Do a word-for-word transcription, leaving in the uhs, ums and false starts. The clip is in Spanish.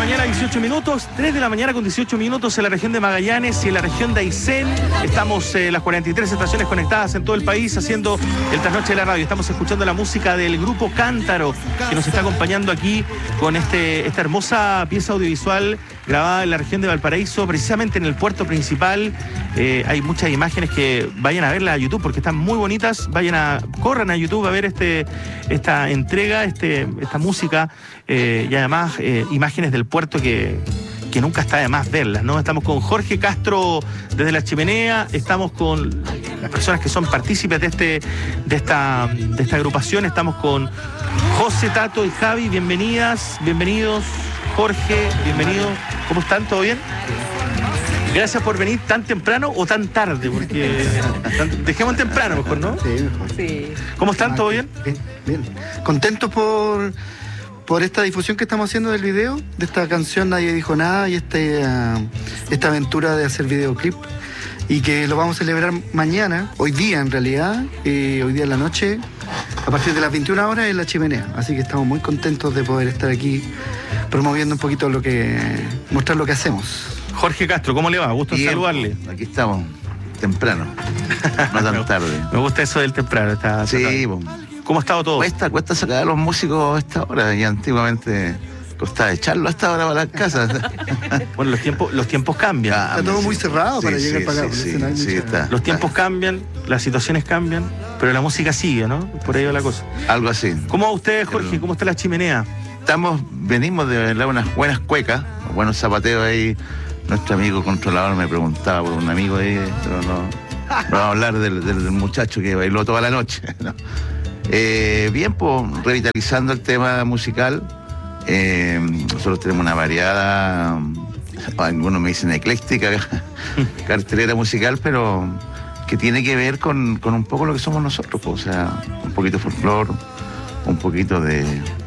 mañana, dieciocho minutos, tres de la mañana con dieciocho minutos en la región de Magallanes y en la región de Aysén. Estamos en eh, las cuarenta y tres estaciones conectadas en todo el país haciendo el trasnoche de la radio. Estamos escuchando la música del grupo Cántaro, que nos está acompañando aquí con este, esta hermosa pieza audiovisual grabada en la región de Valparaíso, precisamente en el puerto principal. Eh, hay muchas imágenes que vayan a verlas a YouTube porque están muy bonitas. Vayan a, corran a YouTube a ver este, esta entrega, este, esta música eh, y además eh, imágenes del puerto que, que nunca está de más verlas, ¿no? Estamos con Jorge Castro desde La Chimenea, estamos con las personas que son partícipes de, este, de, esta, de esta agrupación, estamos con José, Tato y Javi. Bienvenidas, bienvenidos. Jorge, bienvenido. ¿Cómo están? ¿Todo bien? Gracias por venir tan temprano o tan tarde, porque dejemos temprano mejor, ¿no? Sí, mejor. Sí. ¿Cómo están? ¿Todo bien? Bien, bien. Contentos por, por esta difusión que estamos haciendo del video, de esta canción Nadie Dijo Nada y este, uh, esta aventura de hacer videoclip, y que lo vamos a celebrar mañana, hoy día en realidad, eh, hoy día en la noche, a partir de las veintiuna horas en La Chimenea. Así que estamos muy contentos de poder estar aquí promoviendo un poquito lo que, mostrar lo que hacemos. Jorge Castro, ¿cómo le va? Gusto en Bien, saludarle. Aquí estamos, temprano, no tan tarde. Me gusta eso del temprano. Está, Sí, está... pues, ¿Cómo ha estado todo? cuesta, cuesta sacar a los músicos a esta hora, y antiguamente costaba echarlo a esta hora para las casas. Bueno, los tiempos, los tiempos cambian. Está todo muy cerrado para llegar para acá, Sí, porque sí, no hay sí, mucha- está, Los tiempos está. cambian, las situaciones cambian, pero la música sigue, ¿no? Por ahí va la cosa. Algo así. ¿Cómo va ustedes, Jorge? ¿Cómo está La Chimenea? Estamos, venimos de bailar unas buenas cuecas, buenos zapateos ahí. Nuestro amigo controlador me preguntaba por un amigo ahí, pero no, no vamos a hablar del, del, del muchacho que bailó toda la noche. ¿No? Eh, bien, pues revitalizando el tema musical. Eh, nosotros tenemos una variada, algunos me dicen ecléctica, cartelera musical, pero que tiene que ver con, con un poco lo que somos nosotros, pues, o sea, un poquito de folclore, un poquito de